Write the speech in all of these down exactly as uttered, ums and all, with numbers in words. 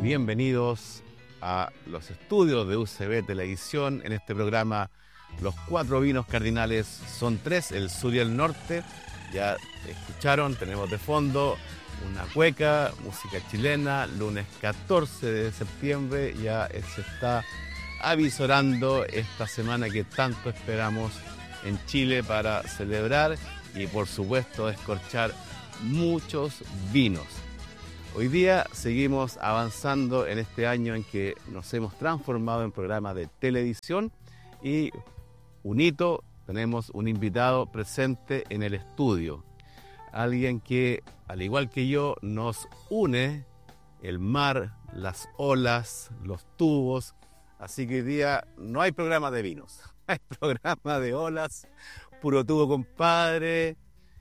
bienvenidos a los estudios de U C B Televisión en este programa. Los cuatro vinos cardinales son tres, el sur y el norte. Ya escucharon, tenemos de fondo una cueca, música chilena, lunes catorce de septiembre. Ya se está avisorando esta semana que tanto esperamos en Chile para celebrar y por supuesto descorchar muchos vinos. Hoy día seguimos avanzando en este año en que nos hemos transformado en programa de televisión y un hito, tenemos un invitado presente en el estudio. Alguien que, al igual que yo, nos une el mar, las olas, los tubos. Así que hoy día no hay programa de vinos, hay programa de olas, puro tubo, compadre.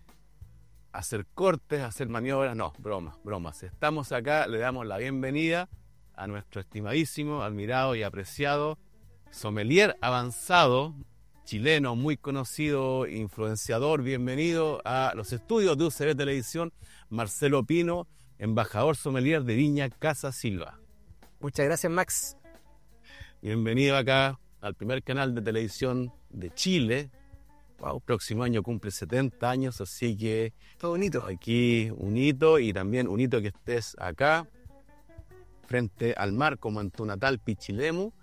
Hacer cortes, hacer maniobras, no, bromas, bromas. Estamos acá, le damos la bienvenida a nuestro estimadísimo, admirado y apreciado sommelier avanzado, chileno, muy conocido, influenciador. Bienvenido a los estudios de U C B Televisión, Marcelo Pino, embajador sommelier de Viña Casa Silva. Muchas gracias, Max. Bienvenido acá al primer canal de televisión de Chile. Wow, próximo año cumple setenta años, así que... Todo bonito. Aquí un hito y también un hito que estés acá, frente al mar, como en tu natal Pichilemu.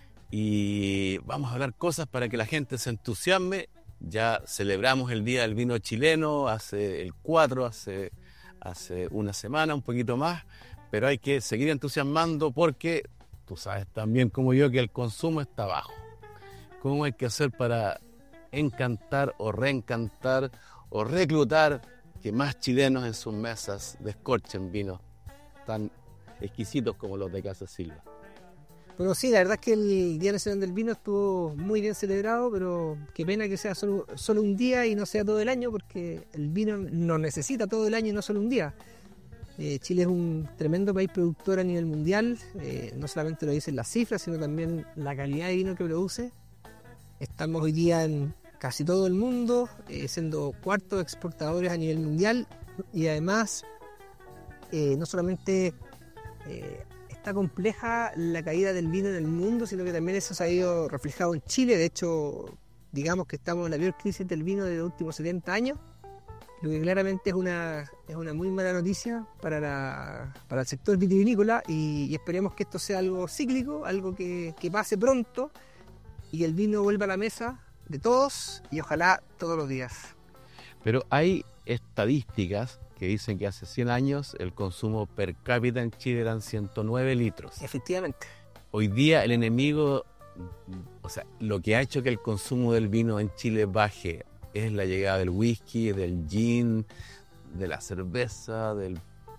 Y vamos a hablar cosas para que la gente se entusiasme. Ya celebramos el Día del Vino Chileno, hace el cuatro, hace, hace una semana, un poquito más. Pero hay que seguir entusiasmando porque tú sabes también como yo que el consumo está bajo. ¿Cómo hay que hacer para encantar o reencantar o reclutar que más chilenos en sus mesas descorchen vinos tan exquisitos como los de Casa Silva? Bueno, sí, la verdad es que el Día Nacional del Vino estuvo muy bien celebrado, pero qué pena que sea solo, solo un día y no sea todo el año, porque el vino nos necesita todo el año y no solo un día. Eh, Chile es un tremendo país productor a nivel mundial, eh, no solamente lo dicen las cifras, sino también la calidad de vino que produce. Estamos hoy día en casi todo el mundo, eh, siendo cuartos exportadores a nivel mundial, y además eh, no solamente eh, está compleja la caída del vino en el mundo, sino que también eso se ha ido reflejado en Chile. De hecho, digamos que estamos en la peor crisis del vino de los últimos setenta años, lo que claramente es una, es una muy mala noticia para, la, para el sector vitivinícola, y, y esperemos que esto sea algo cíclico, algo que, que pase pronto y el vino vuelva a la mesa de todos y ojalá todos los días. Pero hay estadísticas que dicen que hace cien años el consumo per cápita en Chile eran ciento nueve litros. Efectivamente. Hoy día el enemigo, o sea, lo que ha hecho que el consumo del vino en Chile baje es la llegada del whisky, del gin, de la cerveza, del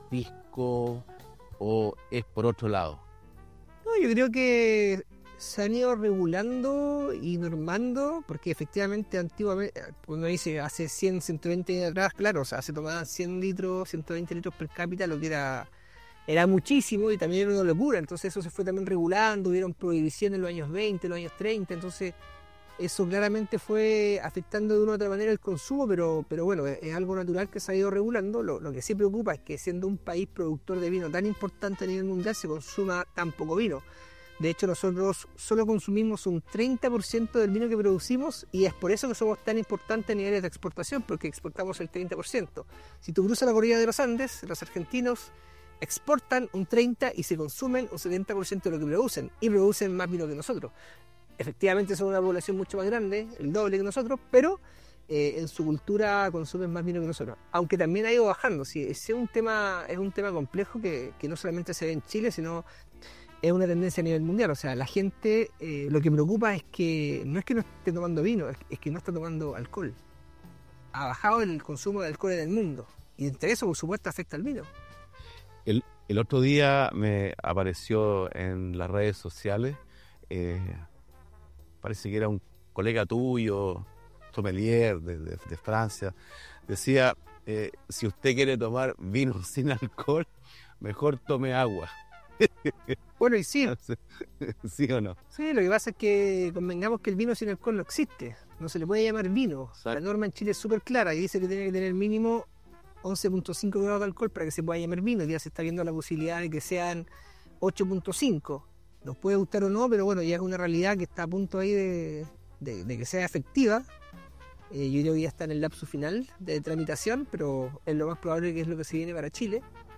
pisco, o es por otro lado. No, yo creo que se han ido regulando y normando, porque efectivamente antiguamente, uno dice hace cien, ciento veinte años atrás, claro, o sea, se tomaban cien litros, ciento veinte litros per cápita, lo que era, era muchísimo y también era una locura. Entonces eso se fue también regulando, hubieron prohibición en los años veinte, en los años treinta, entonces eso claramente fue afectando de una u otra manera el consumo, pero, pero bueno, es, es algo natural que se ha ido regulando. Lo, lo que sí preocupa es que siendo un país productor de vino tan importante a nivel mundial se consuma tan poco vino. De hecho, nosotros solo consumimos un treinta por ciento del vino que producimos, y es por eso que somos tan importantes a niveles de exportación, porque exportamos el treinta por ciento. Si tú cruzas la cordillera de los Andes, los argentinos exportan un treinta por ciento y se consumen un setenta por ciento de lo que producen, y producen más vino que nosotros. Efectivamente son una población mucho más grande, el doble que nosotros, pero eh, en su cultura consumen más vino que nosotros. Aunque también ha ido bajando. Sí, es un tema, es un tema complejo que, que no solamente se ve en Chile, sino es una tendencia a nivel mundial. O sea, la gente, eh, lo que preocupa es que no es que no esté tomando vino, es, es que no está tomando alcohol. Ha bajado el consumo de alcohol en el mundo, y entre eso, por supuesto, afecta al vino. El, el otro día me apareció en las redes sociales, eh, parece que era un colega tuyo, sommelier de, de, de Francia, decía, eh, si usted quiere tomar vino sin alcohol, mejor tome agua. Bueno, y sí. ¿Sí o no? Sí, lo que pasa es que convengamos que el vino sin alcohol no existe. No se le puede llamar vino. Exacto. La norma en Chile es súper clara y dice que tiene que tener mínimo once punto cinco grados de alcohol para que se pueda llamar vino. Ya se está viendo la posibilidad de que sean ocho punto cinco. Nos puede gustar o no, pero bueno, ya es una realidad que está a punto ahí de, de, de que sea efectiva. Eh, yo creo que ya está en el lapso final de tramitación, pero es lo más probable que es lo que se viene para Chile.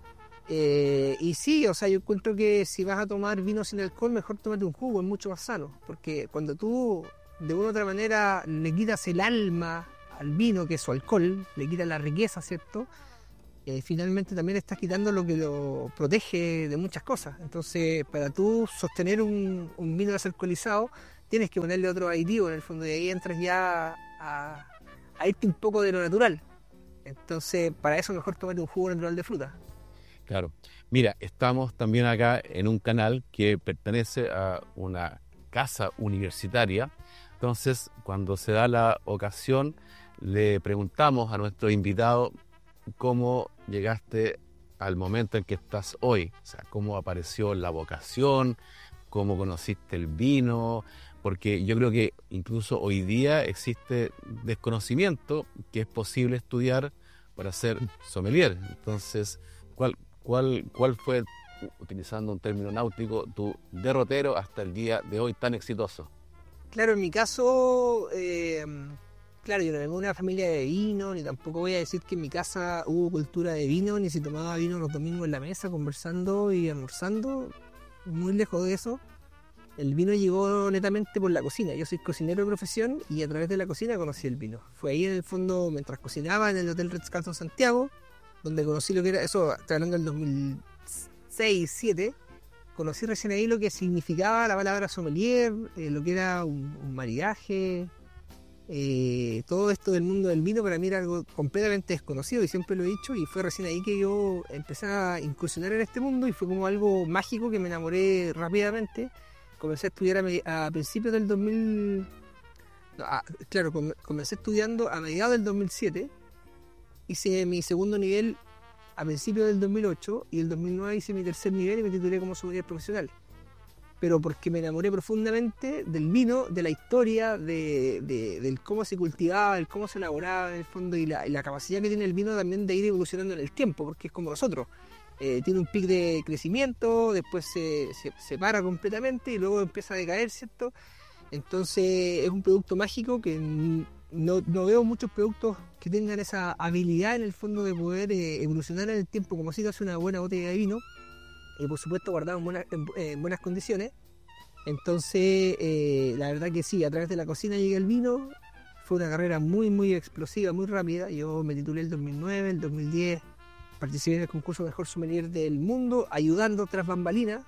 Eh, y sí, o sea, yo encuentro que si vas a tomar vino sin alcohol, mejor tómate un jugo, es mucho más sano. Porque cuando tú, de una u otra manera, le quitas el alma al vino, que es su alcohol, le quitas la riqueza, ¿cierto? Eh, finalmente también estás quitando lo que lo protege de muchas cosas. Entonces, para tú sostener un, un vino desalcoholizado, tienes que ponerle otro aditivo en el fondo, y ahí entras ya a, a irte un poco de lo natural. Entonces, para eso mejor tomar un jugo natural de fruta. Claro. Mira, estamos también acá en un canal que pertenece a una casa universitaria. Entonces, cuando se da la ocasión, le preguntamos a nuestro invitado cómo llegaste al momento en que estás hoy, o sea, cómo apareció la vocación, cómo conociste el vino, porque yo creo que incluso hoy día existe desconocimiento que es posible estudiar para ser sommelier. Entonces, ¿cuál, cuál, cuál fue, utilizando un término náutico, tu derrotero hasta el día de hoy tan exitoso? Claro, en mi caso, eh, claro, yo no vengo de una familia de vino, ni tampoco voy a decir que en mi casa hubo cultura de vino, ni se tomaba vino los domingos en la mesa, conversando y almorzando. Muy lejos de eso. El vino llegó netamente por la cocina. Yo soy cocinero de profesión y a través de la cocina conocí el vino. Fue ahí en el fondo, mientras cocinaba en el Hotel Ritz-Carlton Santiago, donde conocí lo que era, eso, estoy hablando del dos mil seis, dos mil siete, conocí recién ahí lo que significaba la palabra sommelier, eh, lo que era un, un maridaje, eh, todo esto del mundo del vino para mí era algo completamente desconocido y siempre lo he dicho, y fue recién ahí que yo empecé a incursionar en este mundo y fue como algo mágico que me enamoré rápidamente. Comencé a estudiar a, me- a principios del dos mil... no, a- claro, com- comencé estudiando a mediados del dos mil siete, hice mi segundo nivel a principios del dos mil ocho y el dos mil nueve hice mi tercer nivel y me titulé como sommelier profesional. Pero porque me enamoré profundamente del vino, de la historia, de, de- del cómo se cultivaba, del cómo se elaboraba en el fondo y la, y la capacidad que tiene el vino también de ir evolucionando en el tiempo, porque es como nosotros. Eh, tiene un pic de crecimiento, después se, se, se para completamente y luego empieza a decaer, ¿cierto? Entonces es un producto mágico que n- no, no veo muchos productos que tengan esa habilidad en el fondo de poder eh, evolucionar en el tiempo, como si lo hace una buena botella de vino, y por supuesto guardado en, buena- en bu- en buenas condiciones. Entonces, eh, la verdad que sí, a través de la cocina llegué al vino. Fue una carrera muy, muy explosiva, muy rápida. Yo me titulé el dos mil nueve, el dos mil diez participé en el concurso Mejor Sommelier del Mundo, ayudando tras bambalinas.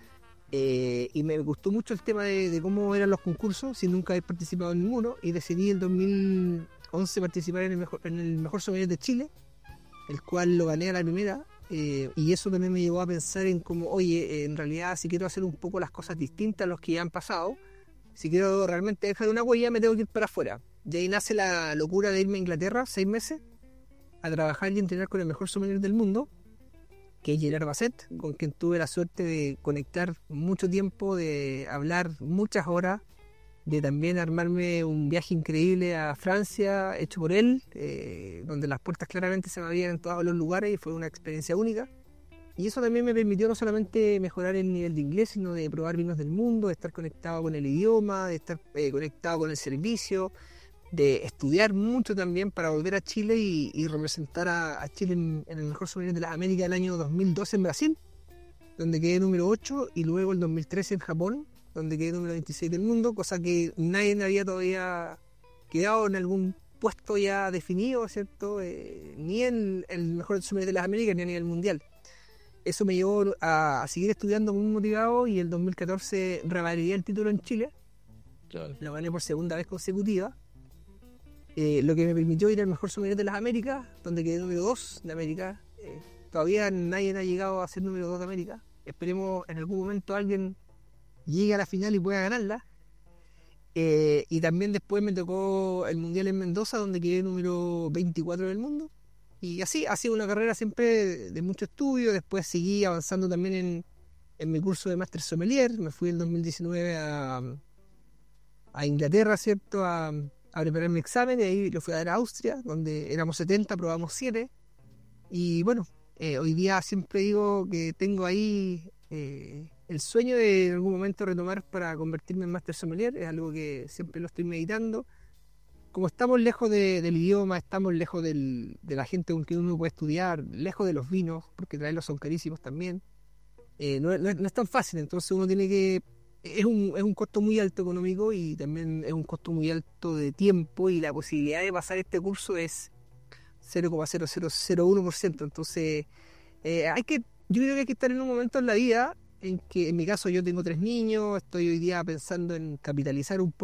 Eh, y me gustó mucho el tema de, de cómo eran los concursos, sin nunca haber participado en ninguno. Y decidí en dos mil once participar en el Mejor, en el mejor Sommelier de Chile, el cual lo gané a la primera. Eh, y eso también me llevó a pensar en cómo, oye, eh, en realidad si quiero hacer un poco las cosas distintas a los que ya han pasado, si quiero realmente dejar una huella, me tengo que ir para afuera. De ahí nace la locura de irme a Inglaterra seis meses a trabajar y entrenar con el mejor sommelier del mundo, que es Gerard Basset, con quien tuve la suerte de conectar mucho tiempo, de hablar muchas horas, de también armarme un viaje increíble a Francia hecho por él, eh, donde las puertas claramente se me abrían en todos los lugares y fue una experiencia única. Y eso también me permitió no solamente mejorar el nivel de inglés, sino de probar vinos del mundo, de estar conectado con el idioma, de estar eh, conectado con el servicio, de estudiar mucho también para volver a Chile y, y representar a, a Chile en, en el mejor sommelier de las Américas del año dos mil doce en Brasil, donde quedé número ocho, y luego el dos mil trece en Japón, donde quedé número veintiséis del mundo, cosa que nadie había todavía quedado en algún puesto ya definido, ¿cierto? Eh, ni en el mejor sommelier de las Américas ni a nivel mundial. Eso me llevó a, a seguir estudiando muy motivado, y el dos mil catorce revalidé el título en Chile, lo gané por segunda vez consecutiva. Eh, lo que me permitió ir al mejor sommelier de las Américas, donde quedé número dos de América. Eh, todavía nadie ha llegado a ser número dos de América. Esperemos en algún momento alguien llegue a la final y pueda ganarla. Eh, y también después me tocó el Mundial en Mendoza, donde quedé número veinticuatro del mundo. Y así ha sido una carrera siempre de, de mucho estudio. Después seguí avanzando también en, en mi curso de Master Sommelier. Me fui en dos mil diecinueve a, a Inglaterra, ¿cierto? A, a preparar mi examen, y ahí lo fui a dar a Austria, donde éramos setenta, probamos siete. Y bueno, eh, hoy día siempre digo que tengo ahí Eh, el sueño de en algún momento retomar para convertirme en máster sommelier es algo que siempre lo estoy meditando. Como estamos lejos de, del idioma, estamos lejos del, de la gente con quien uno puede estudiar, lejos de los vinos, porque traerlos son carísimos también, eh, no, no, no es tan fácil, entonces uno tiene que... Es un, es un costo muy alto económico y también es un costo muy alto de tiempo, y la posibilidad de pasar este curso es cero coma cero cero cero uno por ciento. Entonces, eh, hay que, yo creo que hay que estar en un momento en la vida en que, en mi caso, yo tengo tres niños, estoy hoy día pensando en capitalizar un poco